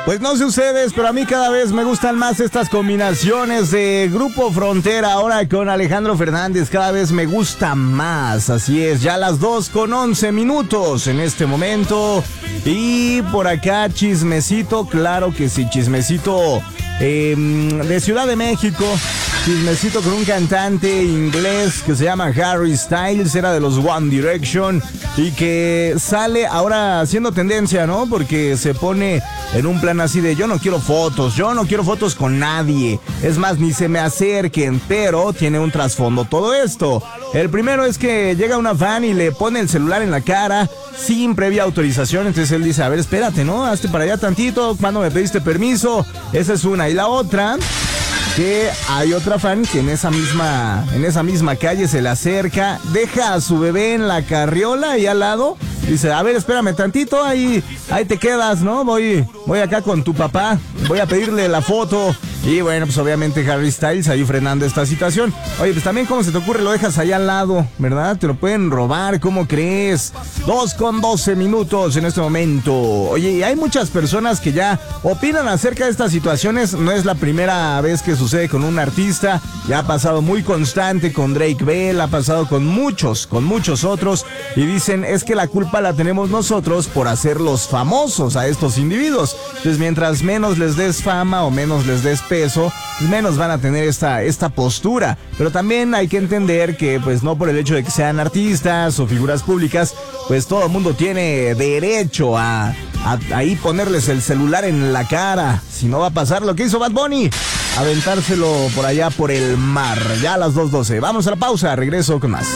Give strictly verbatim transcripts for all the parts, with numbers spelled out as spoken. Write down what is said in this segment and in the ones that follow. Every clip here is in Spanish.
Pues no sé ustedes, pero a mí cada vez me gustan más estas combinaciones de Grupo Frontera ahora con Alejandro Fernández. Cada vez me gusta más, así es, ya las dos con once minutos en este momento. Y por acá chismecito, claro que sí, chismecito eh, de Ciudad de México. Chismecito con un cantante inglés que se llama Harry Styles, era de los One Direction y que sale ahora haciendo tendencia, ¿no? Porque se pone en un plan así de yo no quiero fotos, yo no quiero fotos con nadie, es más, ni se me acerquen, pero tiene un trasfondo todo esto. El primero es que llega una fan y le pone el celular en la cara sin previa autorización, entonces él dice, a ver, espérate, ¿no? Hazte para allá tantito, ¿cuándo me pediste permiso? Esa es una. Y la otra, que hay otra fan que en esa misma en esa misma calle se le acerca, deja a su bebé en la carriola y al lado dice, a ver, espérame tantito, ahí, ahí te quedas, ¿no? Voy, voy acá con tu papá, voy a pedirle la foto. Y bueno, pues obviamente Harry Styles ahí frenando esta situación. Oye, pues también cómo se te ocurre, lo dejas allá al lado, ¿verdad? Te lo pueden robar, ¿cómo crees? Dos con doce minutos en este momento. Oye, y hay muchas personas que ya opinan acerca de estas situaciones. No es la primera vez que sucede con un artista. Ya ha pasado muy constante con Drake Bell, ha pasado con muchos, con muchos otros. Y dicen, es que la culpa la tenemos nosotros por hacerlos famosos a estos individuos. Entonces, mientras menos les des fama o menos les des peso, menos van a tener esta, esta postura. Pero también hay que entender que pues no por el hecho de que sean artistas o figuras públicas, pues todo el mundo tiene derecho a, a ahí ponerles el celular en la cara. Si no va a pasar lo que hizo Bad Bunny, aventárselo por allá por el mar. Ya a las dos doce. Vamos a la pausa, regreso con más.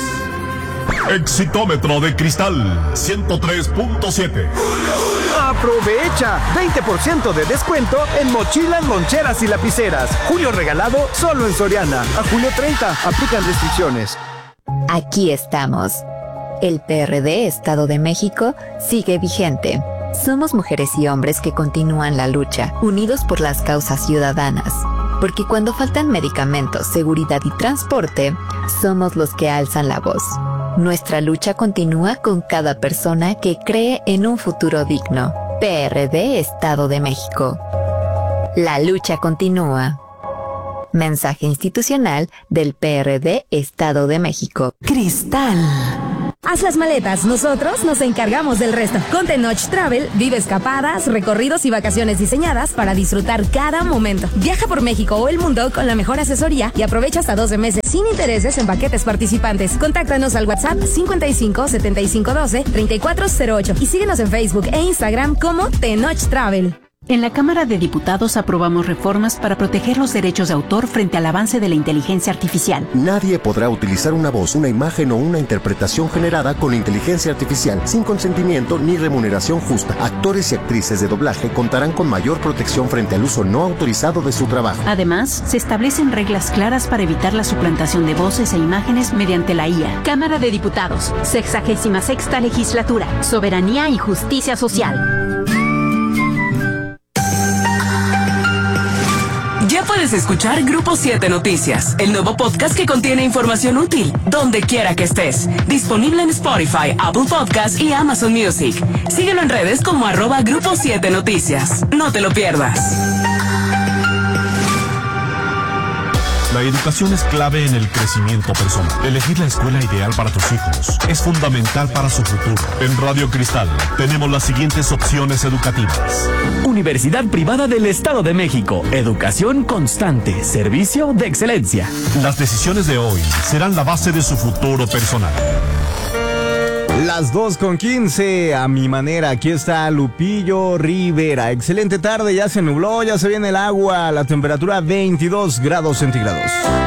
Exitómetro de Cristal ciento tres punto siete. Aprovecha veinte por ciento de descuento en mochilas, loncheras y lapiceras. Julio regalado solo en Soriana. A julio treinta, aplican restricciones. Aquí estamos. El P R D Estado de México sigue vigente. Somos mujeres y hombres que continúan la lucha, unidos por las causas ciudadanas. Porque cuando faltan medicamentos, seguridad y transporte, somos los que alzan la voz. Nuestra lucha continúa con cada persona que cree en un futuro digno. P R D Estado de México. La lucha continúa. Mensaje institucional del P R D Estado de México. Cristal. Haz las maletas, nosotros nos encargamos del resto. Con Tenoch Travel, vive escapadas, recorridos y vacaciones diseñadas para disfrutar cada momento. Viaja por México o el mundo con la mejor asesoría y aprovecha hasta doce meses sin intereses en paquetes participantes. Contáctanos al WhatsApp cincuenta y cinco, setenta y cinco, doce, treinta y cuatro cero ocho y síguenos en Facebook e Instagram como Tenoch Travel. En la Cámara de Diputados aprobamos reformas para proteger los derechos de autor frente al avance de la inteligencia artificial. Nadie podrá utilizar una voz, una imagen o una interpretación generada con inteligencia artificial sin consentimiento ni remuneración justa. Actores y actrices de doblaje contarán con mayor protección frente al uso no autorizado de su trabajo. Además, se establecen reglas claras para evitar la suplantación de voces e imágenes mediante la I A. Cámara de Diputados, sexagésima sexta legislatura, soberanía y justicia social. Ya puedes escuchar Grupo siete Noticias, el nuevo podcast que contiene información útil, donde quiera que estés. Disponible en Spotify, Apple Podcasts y Amazon Music. Síguelo en redes como arroba Grupo siete Noticias. No te lo pierdas. La educación es clave en el crecimiento personal. Elegir la escuela ideal para tus hijos es fundamental para su futuro. En Radio Cristal tenemos las siguientes opciones educativas. Universidad Privada del Estado de México. Educación constante. Servicio de excelencia. Las decisiones de hoy serán la base de su futuro personal. Las dos con quince, a mi manera, aquí está Lupillo Rivera. Excelente tarde, ya se nubló, ya se viene el agua, la temperatura veintidós grados centígrados.